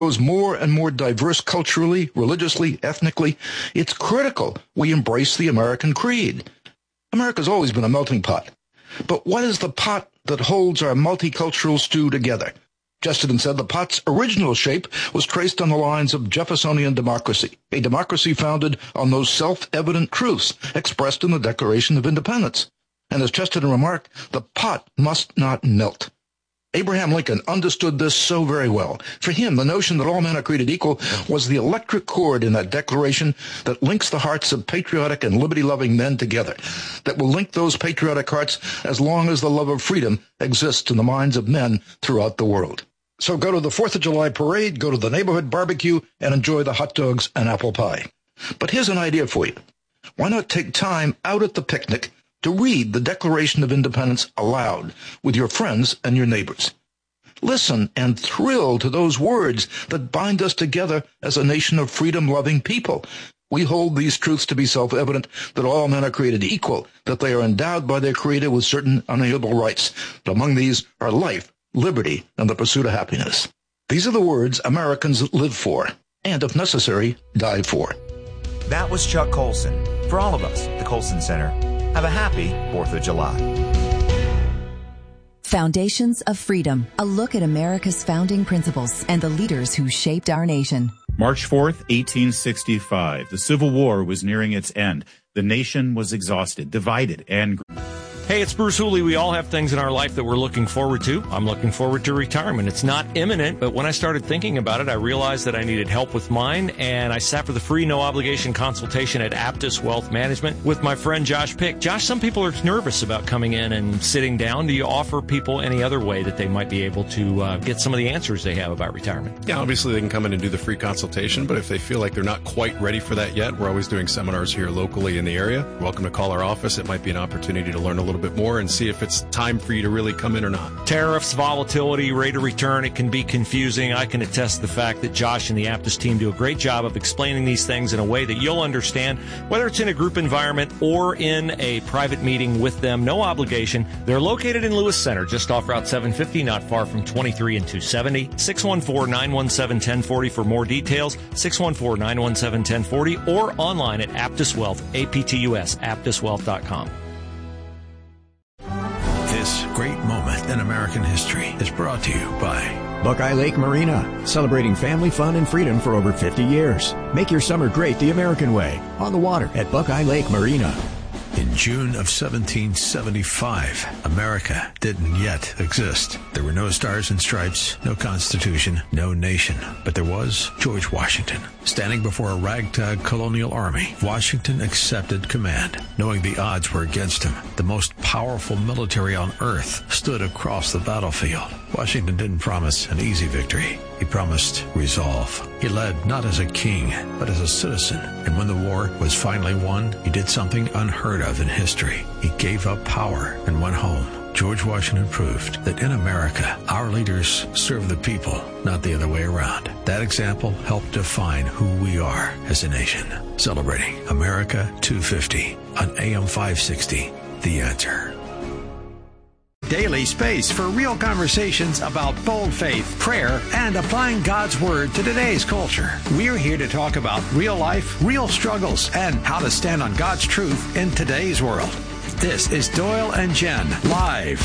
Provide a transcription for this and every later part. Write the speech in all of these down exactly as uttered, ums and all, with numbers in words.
grows more and more diverse culturally, religiously, ethnically, it's critical we embrace the American creed. America's always been a melting pot. But what is the pot that holds our multicultural stew together? Chesterton said the pot's original shape was traced on the lines of Jeffersonian democracy, a democracy founded on those self-evident truths expressed in the Declaration of Independence. And as Chesterton remarked, the pot must not melt. Abraham Lincoln understood this so very well. For him, the notion that all men are created equal was the electric cord in that declaration that links the hearts of patriotic and liberty-loving men together, that will link those patriotic hearts as long as the love of freedom exists in the minds of men throughout the world. So go to the fourth of July parade, go to the neighborhood barbecue, and enjoy the hot dogs and apple pie. But here's an idea for you. Why not take time out at the picnic to read the Declaration of Independence aloud with your friends and your neighbors? Listen and thrill to those words that bind us together as a nation of freedom-loving people. We hold these truths to be self-evident, that all men are created equal, that they are endowed by their Creator with certain unalienable rights. But among these are life, liberty, and the pursuit of happiness. These are the words Americans live for, and if necessary, die for. That was Chuck Colson. For all of us, the Colson Center, have a happy fourth of July. Foundations of Freedom, a look at America's founding principles and the leaders who shaped our nation. March fourth, eighteen sixty-five. The Civil War was nearing its end. The nation was exhausted, divided, and... Hey, it's Bruce Hooley. We all have things in our life that we're looking forward to. I'm looking forward to retirement. It's not imminent, but when I started thinking about it, I realized that I needed help with mine, and I sat for the free, no-obligation consultation at Aptus Wealth Management with my friend Josh Pick. Josh, some people are nervous about coming in and sitting down. Do you offer people any other way that they might be able to uh, get some of the answers they have about retirement? Yeah, obviously they can come in and do the free consultation, but if they feel like they're not quite ready for that yet, we're always doing seminars here locally in the area. Welcome to call our office. It might be an opportunity to learn a little bit more and see if it's time for you to really come in or not. Tariffs, volatility, rate of return, it can be confusing. I can attest to the fact that Josh and the Aptus team do a great job of explaining these things in a way that you'll understand, whether it's in a group environment or in a private meeting with them. No obligation. They're located in Lewis Center, just off Route seven fifty, not far from twenty-three and two seventy. six one four, nine one seven, one zero four zero for more details. six one four, nine one seven, one zero four zero or online at Aptus Wealth, A P T U S, aptus wealth dot com. This great moment in American history is brought to you by Buckeye Lake Marina, celebrating family fun and freedom for over fifty years. Make your summer great the American way, on the water at Buckeye Lake Marina. In June of seventeen seventy-five, America didn't yet exist. There were no stars and stripes, no constitution, no nation. But there was George Washington. Standing before a ragtag colonial army, Washington accepted command, knowing the odds were against him. The most powerful military on earth stood across the battlefield. Washington didn't promise an easy victory. He promised resolve. He led not as a king, but as a citizen. And when the war was finally won, he did something unheard of in history. He gave up power and went home. George Washington proved that in America, our leaders serve the people, not the other way around. That example helped define who we are as a nation. Celebrating America two fifty on A M five sixty, The Answer. Daily space for real conversations about bold faith, prayer, and applying God's Word to today's culture. We're here to talk about real life, real struggles, and how to stand on God's truth in today's world. This is Doyle and Jen, live.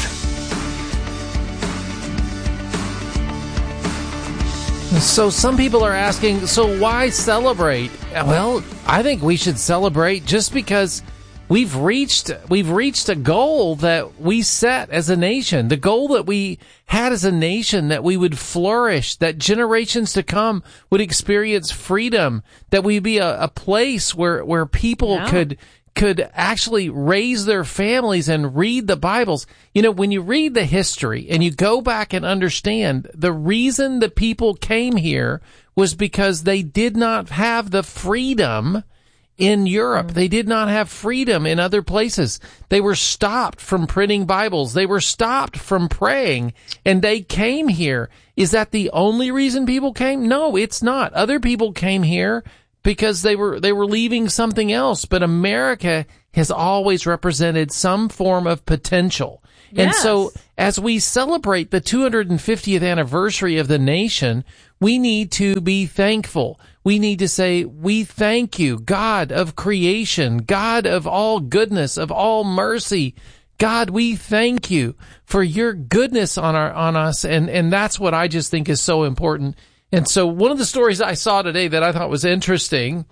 So some people are asking, so why celebrate? Well, I think we should celebrate just because We've reached we've reached a goal that we set as a nation, the goal that we had as a nation, that we would flourish, that generations to come would experience freedom, that we'd be a, a place where, where people yeah. could could actually raise their families and read the Bibles. You know, when you read the history and you go back and understand, the reason the people came here was because they did not have the freedom in Europe. They did not have freedom in other places. They were stopped from printing Bibles. They were stopped from praying, and they came here. Is that the only reason people came? No, it's not. Other people came here because they were they were leaving something else, but America has always represented some form of potential. And yes. so as we celebrate the two hundred fiftieth anniversary of the nation, We need to be thankful. We need to say, we thank you, God of creation, God of all goodness, of all mercy. God, we thank you for your goodness on our, on us. And, and that's what I just think is so important. And so one of the stories I saw today that I thought was interesting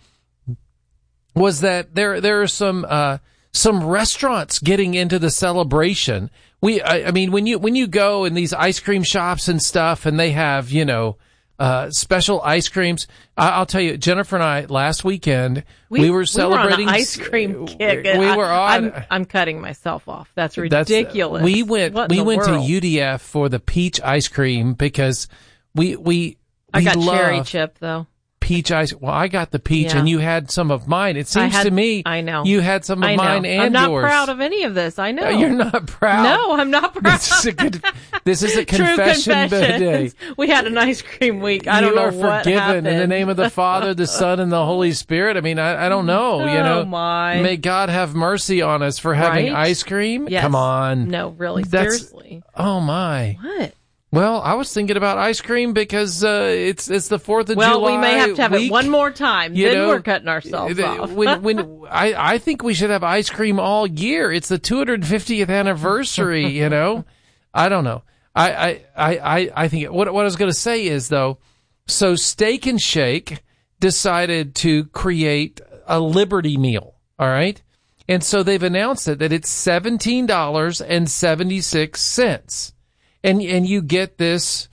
was that there, there are some, uh, some restaurants getting into the celebration. We, I, I mean, when you, when you go in these ice cream shops and stuff and they have, you know, uh, special ice creams. I, I'll tell you, Jennifer and I last weekend, we, we were celebrating we were on an ice cream kick. We, we were on. I'm, I'm cutting myself off. That's ridiculous. That's, we went, what we went world? to U D F for the peach ice cream because we, we, I we got love cherry chip though. Peach ice. Well, I got the peach, Yeah. and you had some of mine. It seems had, to me, I know you had some of I know. mine and I'm not yours. proud of any of this. I know. Uh, You're not proud. No, I'm not proud. This is a good. This is a True confession confessions. day. We had an ice cream week. I don't you know are what forgiven happened. in the name of the Father, the Son, and the Holy Spirit. I mean, I, I don't know. You know, Oh, my. may God have mercy on us for having Right? ice cream. Yes. Come on. No, really, That's- seriously. Oh my. What? Well, I was thinking about ice cream because uh, it's it's the Fourth of Well, July. we may have to have week. it one more time. You then know, we're cutting ourselves the- off. when, when I, I think we should have ice cream all year. It's the two hundred fiftieth anniversary. You know, I don't know. I I I I, I think what what I was going to say is though. So Steak and Shake decided to create a Liberty Meal. All right, and so they've announced it that it's seventeen dollars and seventy six cents, and and you get this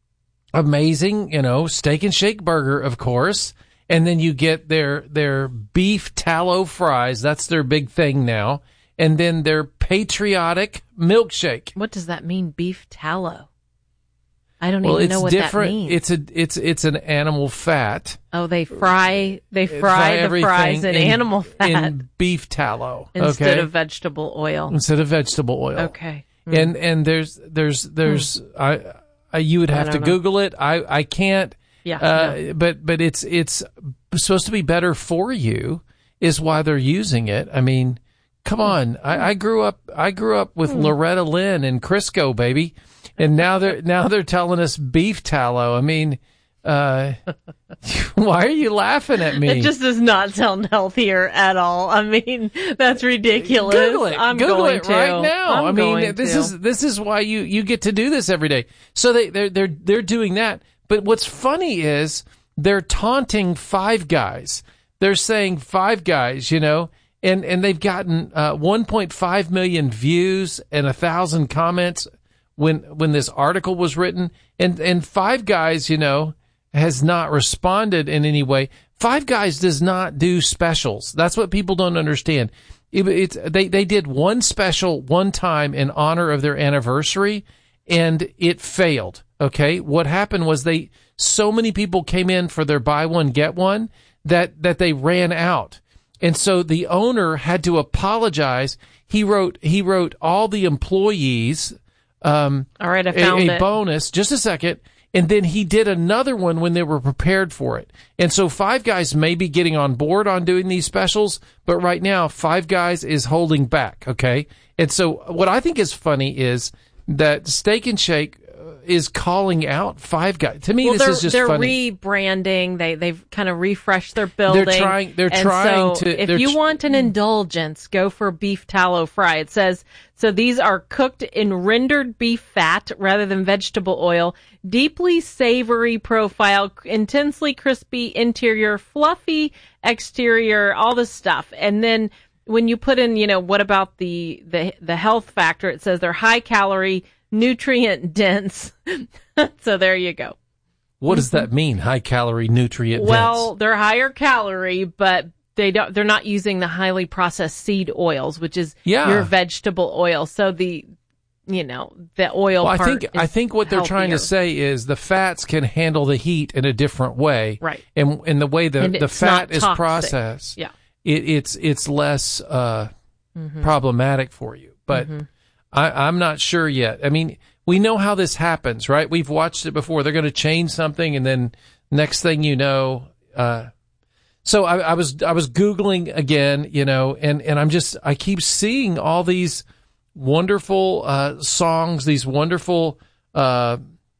amazing, you know, Steak and Shake burger, of course, and then you get their their beef tallow fries. That's their big thing now, and then their patriotic milkshake. What does that mean, beef tallow? I don't Well, even it's know what different. that means. It's a it's it's an animal fat. Oh, they fry they fry, Fry the everything fries in, animal fat in beef tallow instead okay? of vegetable oil. instead of vegetable oil. Okay. Mm. And and there's there's there's I, I you would I have to don't know. Google it. I I can't. Yeah, Uh, no. But but it's it's supposed to be better for you, is why they're using it. I mean, come on. I, I grew up I grew up with Hmm. Loretta Lynn and Crisco, baby, and now they're now they're telling us beef tallow. I mean, uh, why are you laughing at me? It just does not sound healthier at all. I mean, that's ridiculous. Google it. I'm Google going it to. right now. I'm I mean, going this to. is this is why you, you get to do this every day. So they they're they're they're doing that. But what's funny is they're taunting Five Guys. They're saying Five Guys, you know, and and they've gotten uh, one point five million views and a thousand comments when when this article was written. And and Five Guys, you know, has not responded in any way. Five Guys does not do specials. That's what people don't understand. It, it's they they did one special one time in honor of their anniversary, and it failed. Okay, what happened was they so many people came in for their buy one get one that that they ran out, and so the owner had to apologize. He wrote he wrote all the employees um, All right, I a, found a it. bonus. Just a second. And then he did another one when they were prepared for it. And so Five Guys may be getting on board on doing these specials, but right now Five Guys is holding back, okay? And so what I think is funny is that Steak and Shake is calling out Five Guys. To me, well, this they're, is just they're funny. rebranding. They they've kind of refreshed their building. They're trying. They're and trying so to. If they're you tr- want an indulgence, go for beef tallow fry. It says so. These are cooked in rendered beef fat rather than vegetable oil. Deeply savory profile, intensely crispy interior, fluffy exterior, all this stuff, and then. When you put in, you know, what about the, the, the health factor? It says they're high calorie, nutrient dense. So there you go. What does that mean? High calorie, nutrient dense? Well, they're higher calorie, but they don't, they're not using the highly processed seed oils, which is Yeah. your vegetable oil. So the, you know, the oil Well, I part think is I think what they're trying to healthier. say is the fats can handle the heat in a different way, Right. And and the way the And the it's fat not is toxic. processed, Yeah. it, it's it's less uh, Mhm. problematic for you. But Mhm. I, I'm not sure yet. I mean, we know how this happens, right? We've watched it before. They're going to change something, and then next thing you know. Uh, so I, I was I was Googling again, you know, and, and I'm just I keep seeing all these wonderful uh, songs, these wonderful uh,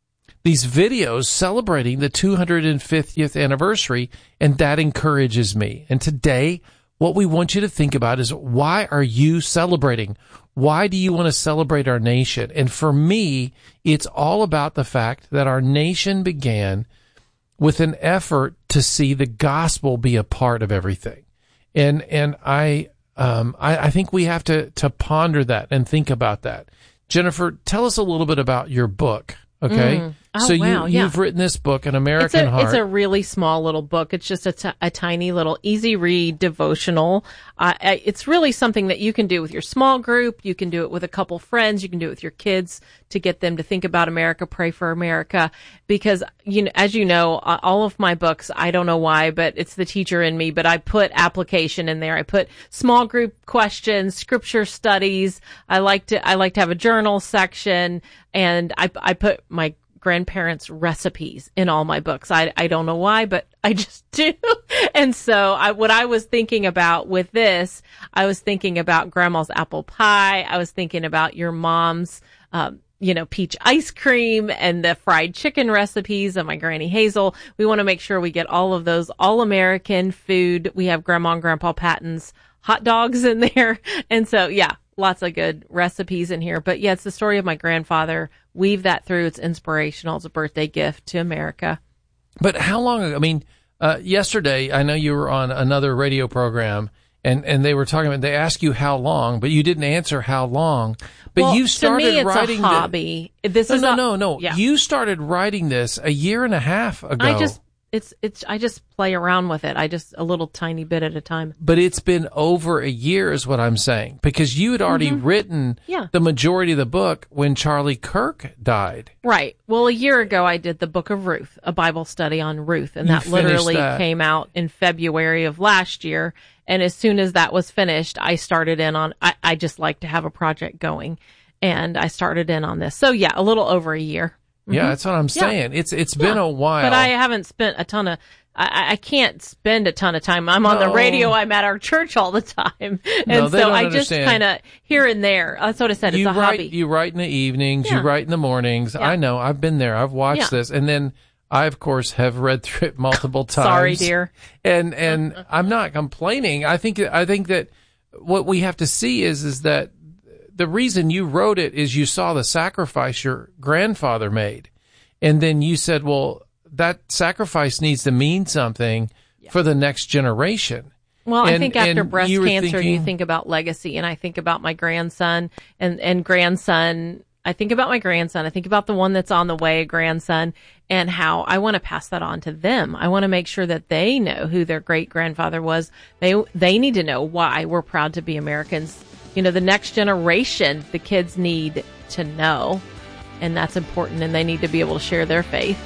these videos celebrating the two hundred fiftieth anniversary, and that encourages me. And today, what we want you to think about is, why are you celebrating? Why do you want to celebrate our nation? And for me, it's all about the fact that our nation began with an effort to see the gospel be a part of everything. And and I um I, I think we have to to ponder that and think about that. Jennifer, tell us a little bit about your book. Okay. Mm. Oh, so you, wow, yeah. you've written this book, An American it's a, Heart. It's a really small little book. It's just a, t- a tiny little easy read devotional. Uh, it's really something that you can do with your small group. You can do it with a couple friends. You can do it with your kids to get them to think about America, pray for America. Because, you know, as you know, all of my books, I don't know why, but it's the teacher in me, but I put application in there. I put small group questions, scripture studies. I like to, I like to have a journal section, and I, I put my grandparents' recipes in all my books. I, I don't know why, but I just do. And so I, what I was thinking about with this, I was thinking about grandma's apple pie. I was thinking about your mom's, um, you know, peach ice cream and the fried chicken recipes of my Granny Hazel. We want to make sure we get all of those all American food. We have Grandma and Grandpa Patton's hot dogs in there. And so, yeah, lots of good recipes in here. But yeah, it's the story of my grandfather. Weave that through. It's inspirational. It's a birthday gift to America. But how long ago? I mean, uh, yesterday, I know you were on another radio program, and, and they were talking about, they asked you how long, but you didn't answer how long. But well, you started to me, it's writing a hobby. The, this no, is no, a, no, no. Yeah. You started writing this a year and a half ago. I just, it's, it's, I just play around with it. I just, a little tiny bit at a time. But it's been over a year is what I'm saying, because you had already mm-hmm. written yeah. the majority of the book when Charlie Kirk died. Right. Well, a year ago, I did the Book of Ruth, a Bible study on Ruth, and You that literally that. came out in February of last year. And as soon as that was finished, I started in on, I, I just like to have a project going, and I started in on this. So yeah, a little over a year. Mm-hmm. Yeah, that's what I'm saying. Yeah. It's It's been yeah. a while. But I haven't spent a ton of, I, I can't spend a ton of time. I'm on no. the radio. I'm at our church all the time. And no, so I understand. just kind of here and there. That's what I said. It's you a write, hobby. You write in the evenings. Yeah. You write in the mornings. Yeah. I know. I've been there. I've watched Yeah. this. And then I, of course, have read through it multiple times. Sorry, dear. And and I'm not complaining. I think I think that what we have to see is is that the reason you wrote it is you saw the sacrifice your grandfather made. And then you said, well, that sacrifice needs to mean something yeah. for the next generation. Well, and, I think after breast you cancer, thinking, you think about legacy. And I think about my grandson and, and grandson. I think about my grandson. I think about the one that's on the way, grandson, and how I want to pass that on to them. I want to make sure that they know who their great grandfather was. They, they need to know why we're proud to be Americans. You know, the next generation, the kids need to know. And that's important, and they need to be able to share their faith.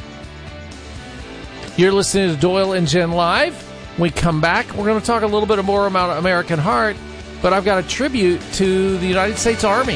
You're listening to Doyle and Jen Live. When we come back, we're going to talk a little bit more about American Heart, but I've got a tribute to the United States Army.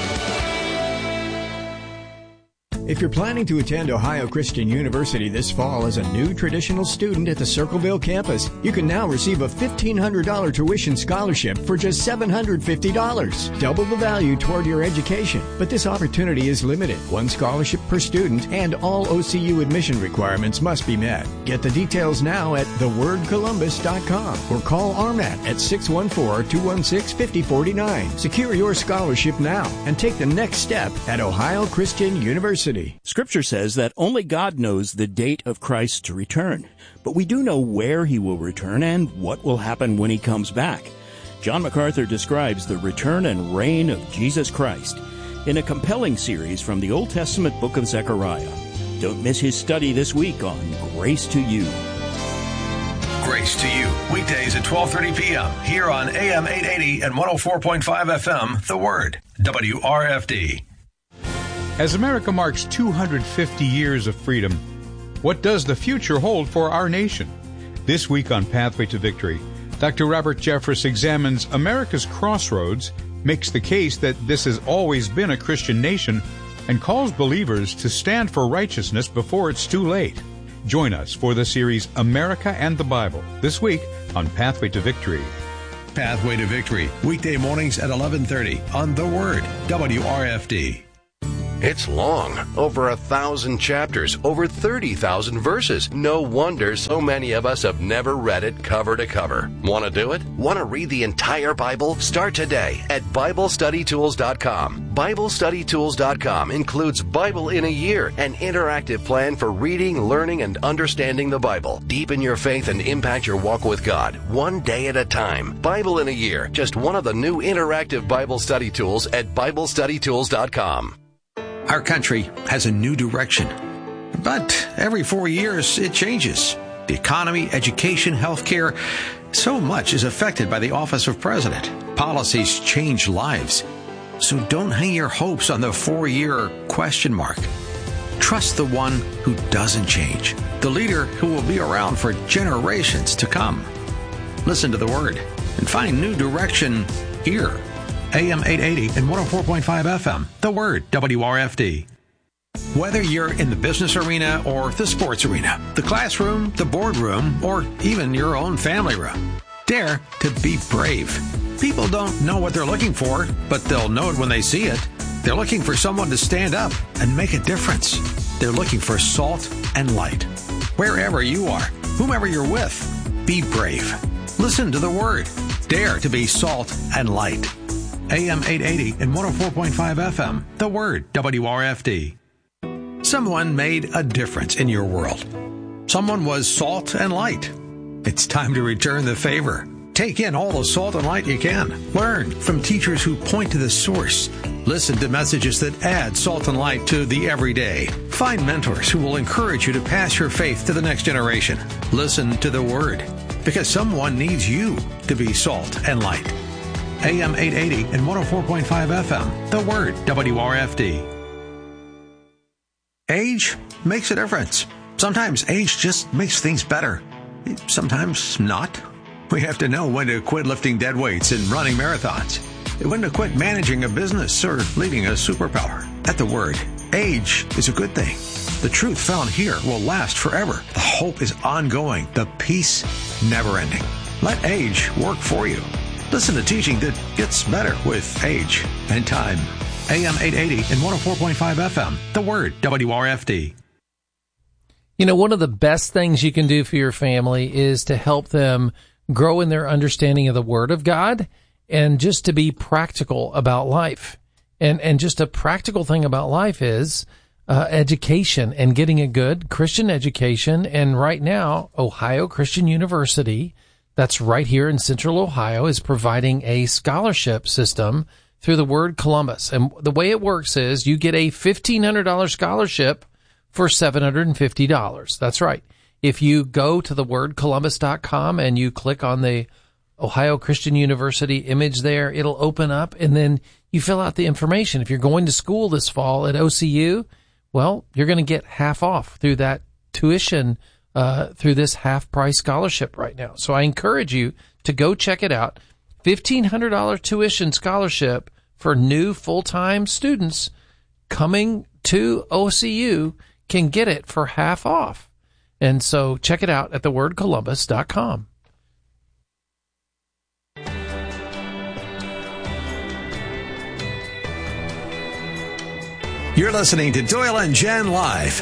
If you're planning to attend Ohio Christian University this fall as a new traditional student at the Circleville campus, you can now receive a fifteen hundred dollars tuition scholarship for just seven hundred fifty dollars. Double the value toward your education. But this opportunity is limited. One scholarship per student, and all O C U admission requirements must be met. Get the details now at the word columbus dot com or call R M A T at six one four, two one six, five zero four nine. Secure your scholarship now and take the next step at Ohio Christian University. Scripture says that only God knows the date of Christ's return, but we do know where he will return and what will happen when he comes back. John MacArthur describes the return and reign of Jesus Christ in a compelling series from the Old Testament book of Zechariah. Don't miss his study this week on Grace to You. Grace to You, weekdays at twelve thirty p.m. here on A M eight eighty and one oh four point five F M, The Word, W R F D. As America marks two hundred fifty years of freedom, what does the future hold for our nation? This week on Pathway to Victory, Doctor Robert Jeffress examines America's crossroads, makes the case that this has always been a Christian nation, and calls believers to stand for righteousness before it's too late. Join us for the series America and the Bible this week on Pathway to Victory. Pathway to Victory, weekday mornings at eleven thirty on The Word, W R F D. It's long, over a thousand chapters, over thirty thousand verses. No wonder so many of us have never read it cover to cover. Want to do it? Want to read the entire Bible? Start today at Bible Study Tools dot com. Bible Study Tools dot com includes Bible in a Year, an interactive plan for reading, learning, and understanding the Bible. Deepen your faith and impact your walk with God, one day at a time. Bible in a Year, just one of the new interactive Bible study tools at Bible Study Tools dot com. Our country has a new direction, but every four years it changes. The economy, education, healthcare, so much is affected by the office of president. Policies change lives. So don't hang your hopes on the four-year question mark. Trust the one who doesn't change, the leader who will be around for generations to come. Listen to the Word and find new direction here. A M eight eighty and one oh four point five F M. The Word, W R F D. Whether you're in the business arena or the sports arena, the classroom, the boardroom, or even your own family room, dare to be brave. People don't know what they're looking for, but they'll know it when they see it. They're looking for someone to stand up and make a difference. They're looking for salt and light. Wherever you are, whomever you're with, be brave. Listen to the Word. Dare to be salt and light. A M eight eighty and one oh four point five F M. The Word, W R F D. Someone made a difference in your world. Someone was salt and light. It's time to return the favor. Take in all the salt and light you can. Learn from teachers who point to the source. Listen to messages that add salt and light to the everyday. Find mentors who will encourage you to pass your faith to the next generation. Listen to the Word, because someone needs you to be salt and light. A M eight eighty and one oh four point five F M. The Word, W R F D. Age makes a difference. Sometimes age just makes things better. Sometimes not. We have to know when to quit lifting dead weights and running marathons. When to quit managing a business or leading a superpower. At The Word, age is a good thing. The truth found here will last forever. The hope is ongoing. The peace never-ending. Let age work for you. Listen to teaching that gets better with age and time. A M eight eighty and one oh four point five F M. The Word, W R F D. You know, one of the best things you can do for your family is to help them grow in their understanding of the Word of God and just to be practical about life. And and just a practical thing about life is uh, education and getting a good Christian education. And right now, Ohio Christian University, that's right here in Central Ohio, is providing a scholarship system through the Word Columbus. And the way it works is you get a fifteen hundred dollars scholarship for seven hundred fifty dollars. That's right. If you go to the word columbus dot com and you click on the Ohio Christian University image there, it'll open up and then you fill out the information. If you're going to school this fall at O C U, well, you're going to get half off through that tuition Uh, through this half-price scholarship right now. So I encourage you to go check it out. fifteen hundred dollars tuition scholarship for new full-time students coming to O C U can get it for half off. And so check it out at the word columbus dot com. You're listening to Doyle and Jen Live.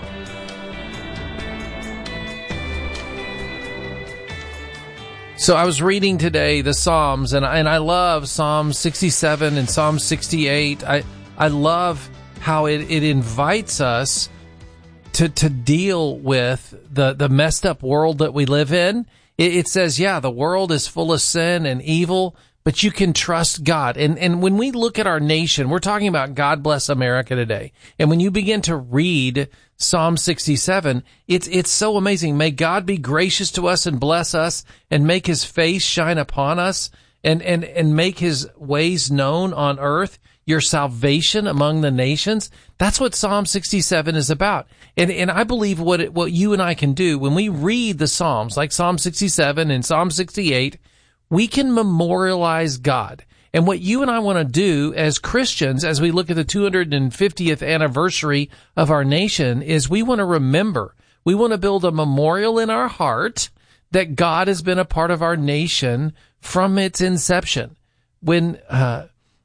So I was reading today the Psalms, and and I love Psalm sixty-seven and Psalm sixty-eight. I I love how it, it invites us to to deal with the, the messed up world that we live in. It, it says, yeah, the world is full of sin and evil, but you can trust God. And and when we look at our nation, we're talking about God bless America today. And when you begin to read Psalm sixty-seven, it's it's so amazing. May God be gracious to us and bless us and make his face shine upon us and, and, and make his ways known on earth, your salvation among the nations. That's what Psalm sixty-seven is about. And and I believe what it, what you and I can do when we read the Psalms, like Psalm sixty-seven and Psalm sixty-eight, we can memorialize God. And what you and I want to do as Christians, as we look at the two hundred fiftieth anniversary of our nation, is we want to remember, we want to build a memorial in our heart that God has been a part of our nation from its inception. When uh,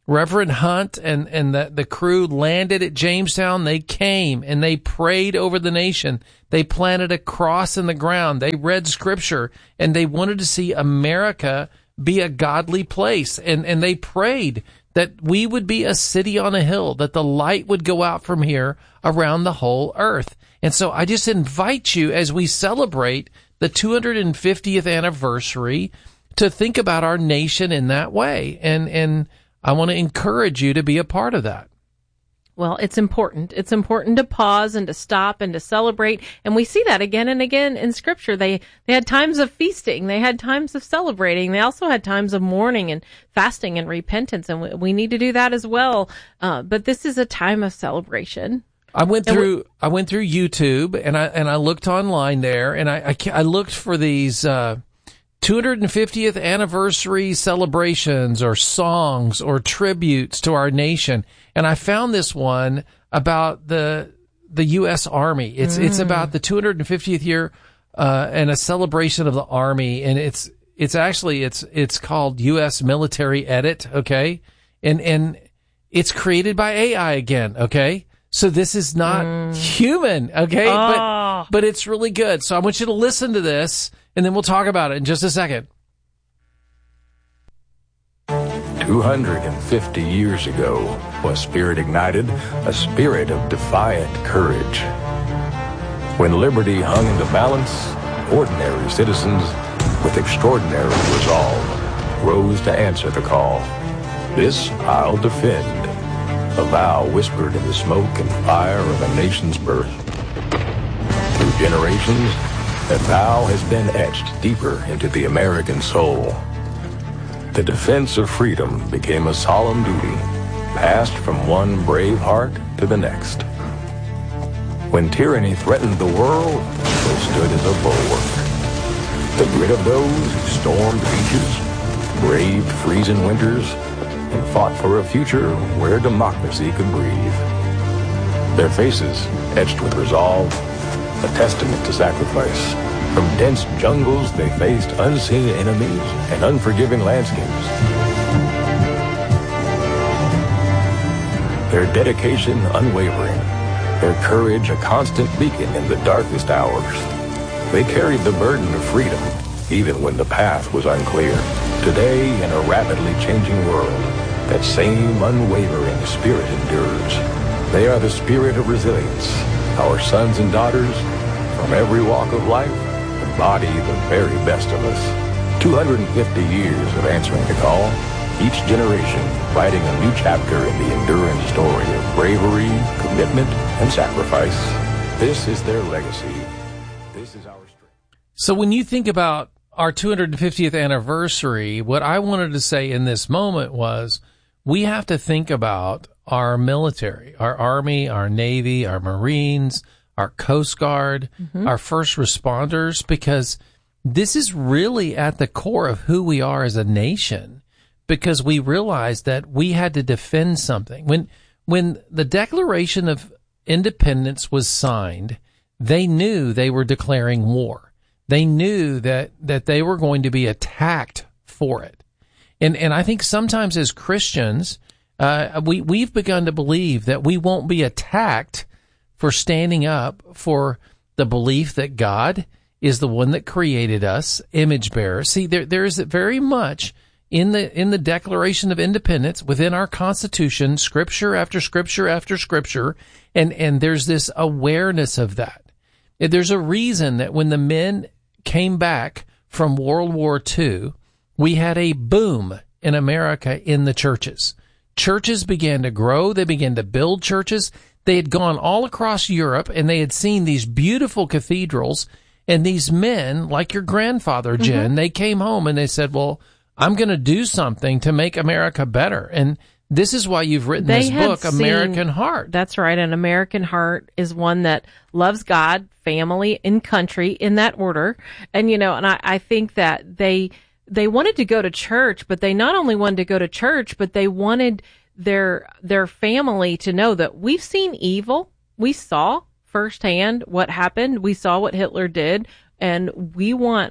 Reverend Hunt and, and the, the crew landed at Jamestown. They came and they prayed over the nation. They planted a cross in the ground. They read scripture and they wanted to see America be a godly place. And, and they prayed that we would be a city on a hill, that the light would go out from here around the whole earth. And so I just invite you as we celebrate the two hundred fiftieth anniversary to think about our nation in that way. And, and, I want to encourage you to be a part of that. Well, it's important. It's important to pause and to stop and to celebrate. And we see that again and again in Scripture. They they had times of feasting. They had times of celebrating. They also had times of mourning and fasting and repentance. And we, we need to do that as well. Uh, but this is a time of celebration. I went through I went through YouTube and I and I looked online there and I I, I looked for these uh, two hundred fiftieth anniversary celebrations or songs or tributes to our nation. And I found this one about the the U S Army. It's mm. it's about the two hundred fiftieth year uh, and a celebration of the Army. And it's it's actually it's it's called U S Military Edit. Okay, and and it's created by A I again. Okay, so this is not mm. human. Okay, oh. but but it's really good. So I want you to listen to this. And then we'll talk about it in just a second. two hundred fifty years ago, a spirit ignited, a spirit of defiant courage. When liberty hung in the balance, ordinary citizens with extraordinary resolve rose to answer the call. This I'll defend, a vow whispered in the smoke and fire of a nation's birth. Through generations, that vow has been etched deeper into the American soul. The defense of freedom became a solemn duty, passed from one brave heart to the next. When tyranny threatened the world, they stood as a bulwark. The grit of those who stormed beaches, braved freezing winters, and fought for a future where democracy could breathe. Their faces, etched with resolve, a testament to sacrifice. From dense jungles, they faced unseen enemies and unforgiving landscapes. Their dedication unwavering, their courage a constant beacon in the darkest hours. They carried the burden of freedom, even when the path was unclear. Today, in a rapidly changing world, that same unwavering spirit endures. They are the spirit of resilience. Our sons and daughters, from every walk of life, embody the very best of us. two hundred fifty years of answering the call, each generation writing a new chapter in the enduring story of bravery, commitment, and sacrifice. This is their legacy. This is our strength. So when you think about our two hundred fiftieth anniversary, what I wanted to say in this moment was we have to think about our military, our Army, our Navy, our Marines, our Coast Guard, mm-hmm. our first responders, because this is really at the core of who we are as a nation, because we realized that we had to defend something. When, when the Declaration of Independence was signed, they knew they were declaring war. They knew that, that they were going to be attacked for it. And, and I think sometimes as Christians, uh, we, we've begun to believe that we won't be attacked for standing up for the belief that God is the one that created us, image bearers. See, there, there is very much in the, in the Declaration of Independence, within our Constitution, scripture after scripture after scripture, and, and there's this awareness of that. There's a reason that when the men came back from World War Two, we had a boom in America in the churches. Churches began to grow. They began to build churches. They had gone all across Europe and they had seen these beautiful cathedrals. And these men, like your grandfather, Jen, mm-hmm. they came home and they said, well, I'm going to do something to make America better. And this is why you've written they this book, seen, American Heart. That's right. An American Heart is one that loves God, family, and country in that order. And, you know, and I, I think that they, they wanted to go to church, but they not only wanted to go to church, but they wanted their, their family to know that we've seen evil. We saw firsthand what happened. We saw what Hitler did, and we want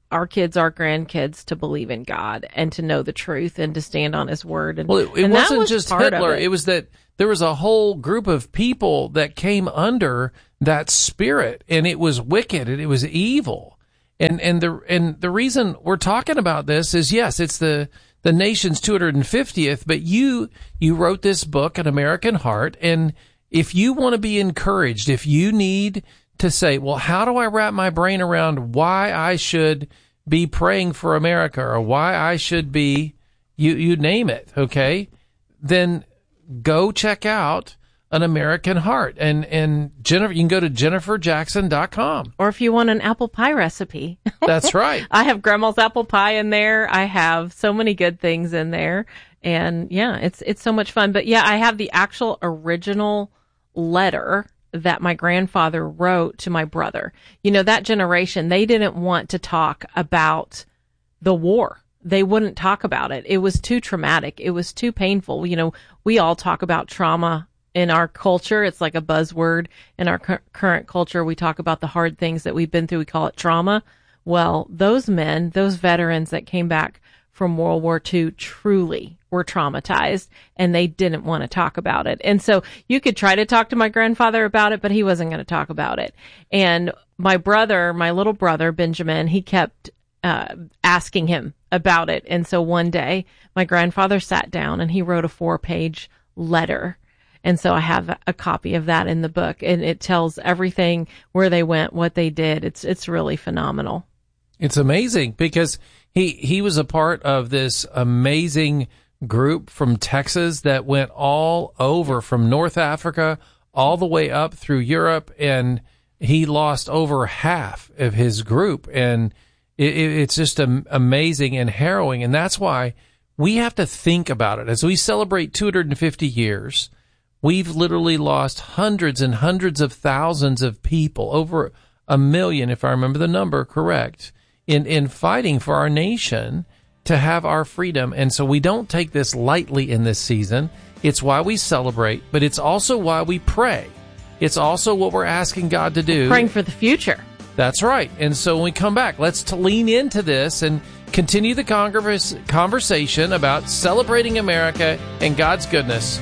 our kids, our grandkids to believe in God and to know the truth and to stand on his word. And, well, it, it and wasn't was just part Hitler. Of it. It was that there was a whole group of people that came under that spirit, and it was wicked and it was evil. And and the and the reason we're talking about this is, yes, it's the the nation's two hundred fiftieth, but you you wrote this book, An American Heart, and if you want to be encouraged, if you need to say, well, how do I wrap my brain around why I should be praying for America or why I should be, you, you name it, okay? Then go check out An American Heart. And, and Jennifer, you can go to jennifer jackson dot com. Or if you want an apple pie recipe. That's right. I have grandma's apple pie in there. I have so many good things in there. And yeah, it's, it's so much fun. But yeah, I have the actual original letter that my grandfather wrote to my brother. You know, that generation, they didn't want to talk about the war. They wouldn't talk about it. It was too traumatic. It was too painful. You know, we all talk about trauma in our culture. It's like a buzzword in our cu- current culture. We talk about the hard things that we've been through. We call it trauma. Well, those men, those veterans that came back from World War Two truly were traumatized, and they didn't want to talk about it. And so you could try to talk to my grandfather about it, but he wasn't going to talk about it. And my brother, my little brother, Benjamin, he kept uh, asking him about it. And so one day my grandfather sat down and he wrote a four page letter. And so I have a copy of that in the book, and it tells everything, where they went, what they did. It's, it's really phenomenal. It's amazing because he, he was a part of this amazing group from Texas that went all over, from North Africa all the way up through Europe, and he lost over half of his group. And it, it, it's just um, amazing and harrowing. And that's why we have to think about it. As we celebrate two hundred fifty years, we've literally lost hundreds and hundreds of thousands of people, over a million, if I remember the number correct, in, in fighting for our nation to have our freedom. And so we don't take this lightly in this season. It's why we celebrate, but it's also why we pray. It's also what we're asking God to do. Praying for the future. That's right. And so when we come back, let's to lean into this and continue the converse, conversation about celebrating America and God's goodness.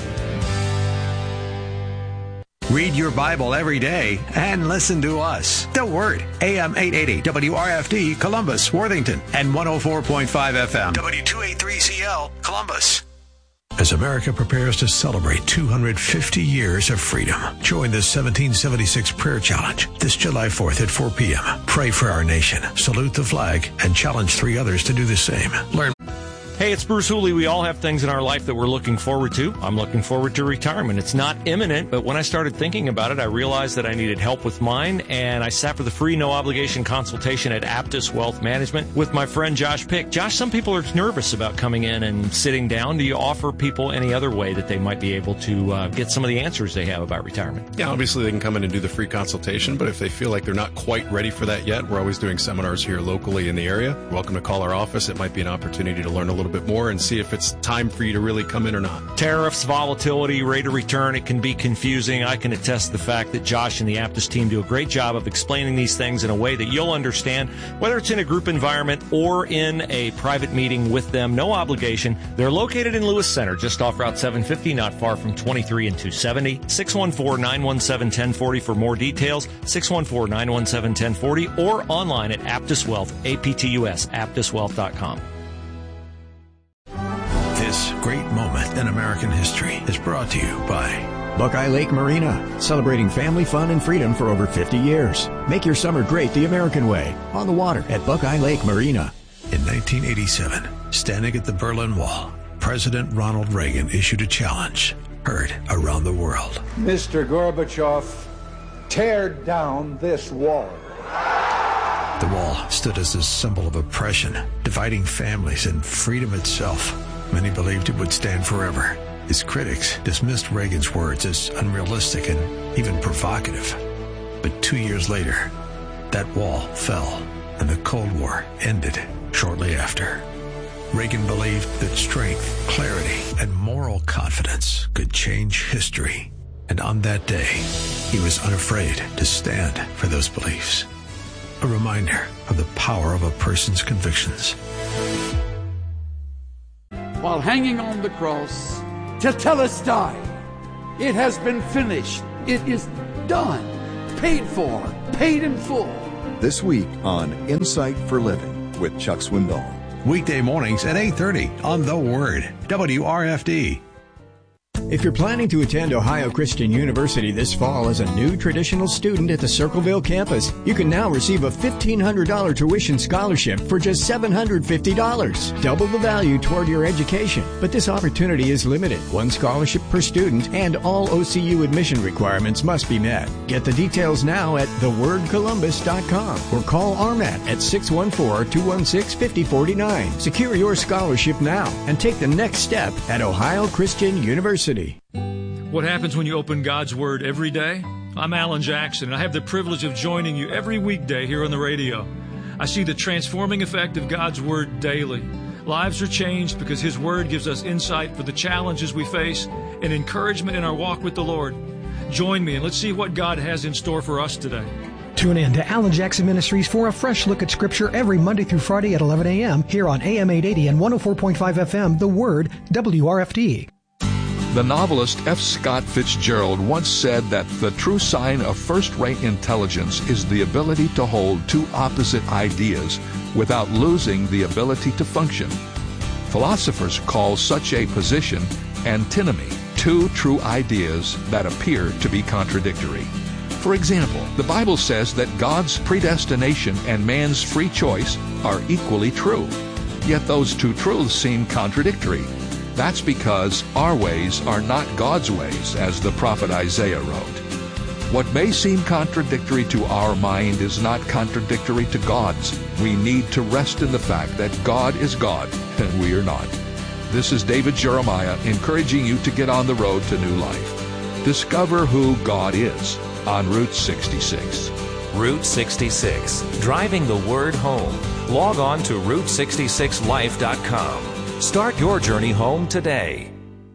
Read your Bible every day and listen to us. The Word, A M eight eighty, W R F D, Columbus, Worthington, and one oh four point five F M, W two eighty-three C L, Columbus. As America prepares to celebrate two hundred fifty years of freedom, join the seventeen seventy-six Prayer Challenge this July fourth at four p.m. Pray for our nation, salute the flag, and challenge three others to do the same. Learn. Hey, it's Bruce Hooley. We all have things in our life that we're looking forward to. I'm looking forward to retirement. It's not imminent, but when I started thinking about it, I realized that I needed help with mine, and I sat for the free, no-obligation consultation at Aptus Wealth Management with my friend Josh Pick. Josh, some people are nervous about coming in and sitting down. Do you offer people any other way that they might be able to uh, get some of the answers they have about retirement? Yeah, obviously they can come in and do the free consultation, but if they feel like they're not quite ready for that yet, we're always doing seminars here locally in the area. You're welcome to call our office. It might be an opportunity to learn a little bit more and see if it's time for you to really come in or not. Tariffs, volatility, rate of return, it can be confusing. I can attest to the fact that Josh and the Aptus team do a great job of explaining these things in a way that you'll understand, whether it's in a group environment or in a private meeting with them. No obligation. They're located in Lewis Center, just off Route seven fifty, not far from twenty-three and two seventy. six one four, nine one seven, one zero four zero for more details. six one four, nine one seven, one zero four zero or online at Aptus Wealth, A P T U S, aptus wealth dot com. This great moment in American history is brought to you by Buckeye Lake Marina, celebrating family fun and freedom for over fifty years. Make your summer great the American way, on the water at Buckeye Lake Marina. In nineteen eighty-seven, standing at the Berlin Wall, President Ronald Reagan issued a challenge heard around the world. Mister Gorbachev, tear down this wall. The wall stood as a symbol of oppression, dividing families and freedom itself. Many believed it would stand forever. His critics dismissed Reagan's words as unrealistic and even provocative. But two years later, that wall fell, and the Cold War ended shortly after. Reagan believed that strength, clarity, and moral confidence could change history. And on that day, he was unafraid to stand for those beliefs. a reminder of the power of a person's convictions. While hanging on the cross, Tetelestai, it has been finished. It is done. Paid for. Paid in full. This week on Insight for Living with Chuck Swindoll. Weekday mornings at eight thirty on The Word, W R F D. If you're planning to attend Ohio Christian University this fall as a new traditional student at the Circleville campus, you can now receive a fifteen hundred dollars tuition scholarship for just seven hundred fifty dollars. Double the value toward your education. But this opportunity is limited. One scholarship per student, and all O C U admission requirements must be met. Get the details now at the word columbus dot com or call R M A T at six one four, two one six, five zero four nine. Secure your scholarship now and take the next step at Ohio Christian University. What happens when you open God's Word every day? I'm Alan Jackson, and I have the privilege of joining you every weekday here on the radio. I see the transforming effect of God's Word daily. Lives are changed because His Word gives us insight for the challenges we face and encouragement in our walk with the Lord. Join me and let's see what God has in store for us today. Tune in to Alan Jackson Ministries for a fresh look at Scripture every Monday through Friday at eleven a.m. here on A M eight eighty and one oh four point five F M, The Word, W R F D. The novelist F. Scott Fitzgerald once said that the true sign of first-rate intelligence is the ability to hold two opposite ideas without losing the ability to function. Philosophers call such a position antinomy, two true ideas that appear to be contradictory. For example, the Bible says that God's predestination and man's free choice are equally true. Yet those two truths seem contradictory. That's because our ways are not God's ways, as the prophet Isaiah wrote. What may seem contradictory to our mind is not contradictory to God's. We need to rest in the fact that God is God and we are not. This is David Jeremiah encouraging you to get on the road to new life. Discover who God is on Route sixty-six. Route sixty-six, driving the word home. Log on to route sixty-six life dot com. Start your journey home today.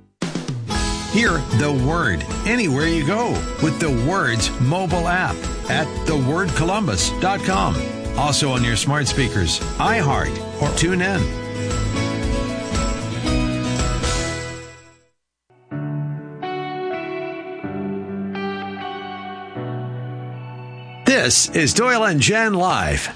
Hear The Word anywhere you go with The Word's mobile app at the word columbus dot com. Also on your smart speakers, iHeart, or TuneIn. This is Doyle and Jen Live.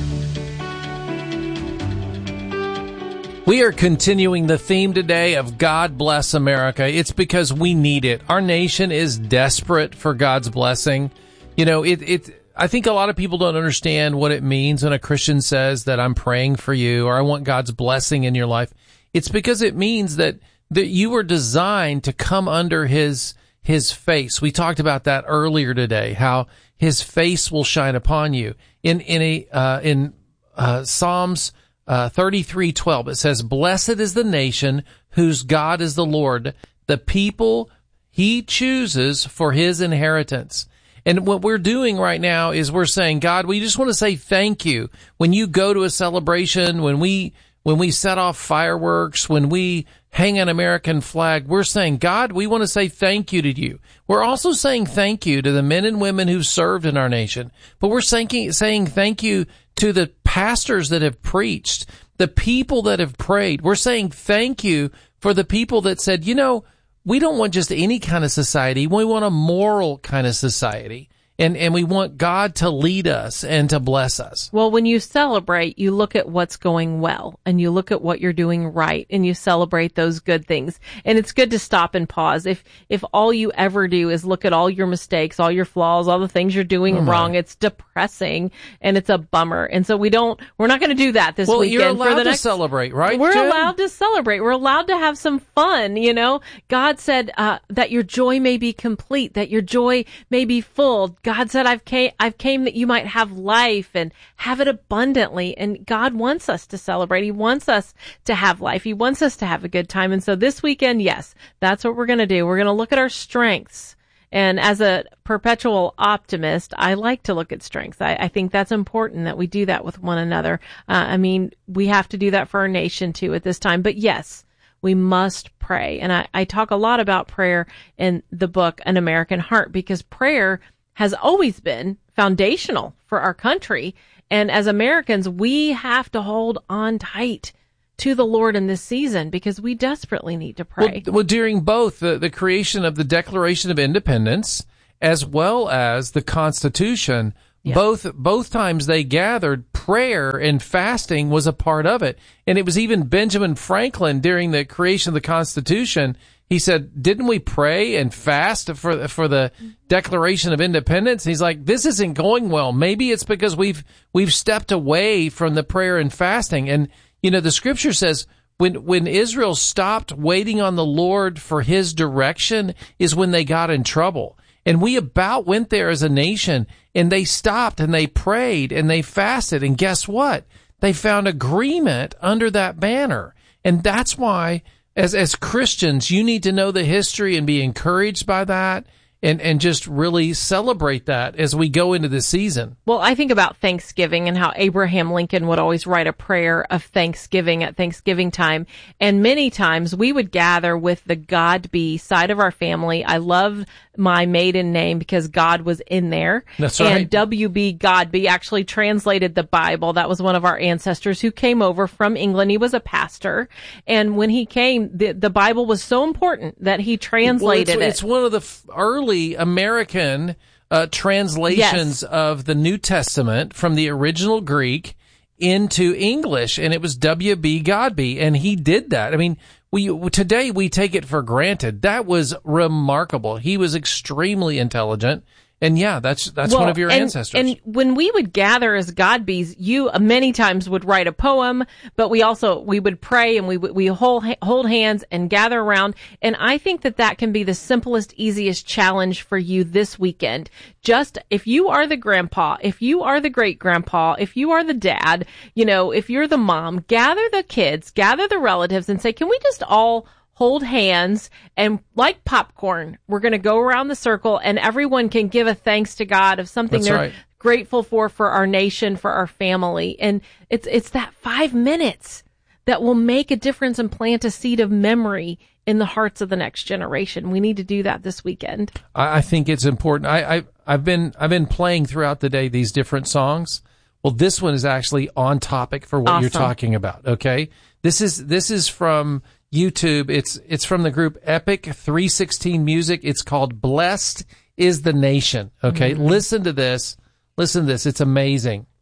We are continuing the theme today of God Bless America. It's because we need it. Our nation is desperate for God's blessing. You know, it, it, I think a lot of people don't understand what it means when a Christian says that I'm praying for you or I want God's blessing in your life. It's because it means that, that you were designed to come under His, His face. We talked about that earlier today, how His face will shine upon you. In, in a, uh, in, uh, Psalms, Uh, thirty-three twelve, it says, "Blessed is the nation whose God is the Lord, the people He chooses for His inheritance." And what we're doing right now is we're saying, God, we just want to say thank you. When you go to a celebration, when we, when we set off fireworks, when we hang an American flag, we're saying, God, we want to say thank you to you. We're also saying thank you to the men and women who've served in our nation, but we're saying, saying thank you to the pastors that have preached, the people that have prayed. We're saying thank you for the people that said, you know, we don't want just any kind of society. We want a moral kind of society. And, and we want God to lead us and to bless us. Well, when you celebrate, you look at what's going well and you look at what you're doing right and you celebrate those good things. And it's good to stop and pause. If, if all you ever do is look at all your mistakes, all your flaws, all the things you're doing oh wrong, it's depressing and it's a bummer. And so we don't, we're not going to do that this well, weekend. You're allowed for the to next, celebrate, right? We're Jen? allowed to celebrate. We're allowed to have some fun, you know. God said, uh, that your joy may be complete, that your joy may be full. God said, I've came, I've came that you might have life and have it abundantly. And God wants us to celebrate. He wants us to have life. He wants us to have a good time. And so this weekend, yes, that's what we're going to do. We're going to look at our strengths. And as a perpetual optimist, I like to look at strengths. I, I think that's important that we do that with one another. Uh, I mean, we have to do that for our nation too at this time. But yes, we must pray. And I, I talk a lot about prayer in the book, An American Heart, because prayer has always been foundational for our country. And as Americans, we have to hold on tight to the Lord in this season because we desperately need to pray. Well, well during both the, the creation of the Declaration of Independence as well as the Constitution, yeah. both both times they gathered, prayer and fasting was a part of it. And it was even Benjamin Franklin during the creation of the Constitution. He said, didn't we pray and fast for for the Declaration of Independence? And he's like, this isn't going well. Maybe it's because we've we've stepped away from the prayer and fasting. And, you know, the scripture says when when Israel stopped waiting on the Lord for his direction is when they got in trouble. And we about went there as a nation, and they stopped and they prayed and they fasted. And guess what? They found agreement under that banner. And that's why As as Christians, you need to know the history and be encouraged by that and, and just really celebrate that as we go into this season. Well, I think about Thanksgiving and how Abraham Lincoln would always write a prayer of thanksgiving at Thanksgiving time. And many times we would gather with the God be side of our family. I love my maiden name because God was in there. That's right. And W B Godby actually translated the Bible. That was one of our ancestors who came over from England. He was a pastor. And when he came, the, the Bible was so important that he translated well, it's, it. It's one of the f- early American uh, translations yes. of the New Testament from the original Greek into English. And it was W B Godby. And he did that. I mean, We, today we take it for granted. That was remarkable. He was extremely intelligent. And yeah, that's that's well, one of your and, ancestors. And when we would gather as Godbys, you uh, many times would write a poem, but we also, we would pray and we we hold, hold hands and gather around. And I think that that can be the simplest, easiest challenge for you this weekend. Just, if you are the grandpa, if you are the great grandpa, if you are the dad, you know, if you're the mom, gather the kids, gather the relatives and say, can we just all hold hands, and like popcorn, we're going to go around the circle and everyone can give a thanks to God of something That's they're right. grateful for, for our nation, for our family. And it's, it's that five minutes that will make a difference and plant a seed of memory in the hearts of the next generation. We need to do that this weekend. I, I think it's important. I, I, I've been, I've been playing throughout the day these different songs. Well, this one is actually on topic for what Awesome. you're talking about. Okay. This is, this is from YouTube. It's it's from the group Epic three sixteen Music. It's called Blessed is the Nation. Okay, mm-hmm. Listen to this. Listen to this. It's amazing.